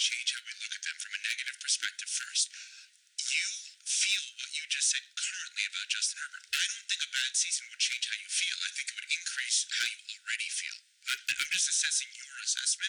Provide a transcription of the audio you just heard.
change how we look at them from a negative perspective first. You feel what you just said currently about Justin Herbert. I don't think a bad season would change how you feel. I think it would increase how you already feel. I'm just assessing your assessment.